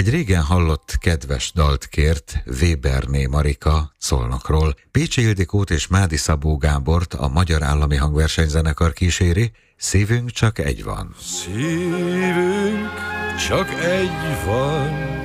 Egy régen hallott kedves dalt kért Weberné Marika Szolnokról. Pécsi Ildikót és Mádi Szabó Gábort a Magyar Állami Hangversenyzenekar kíséri. Szívünk csak egy van. Szívünk csak egy van.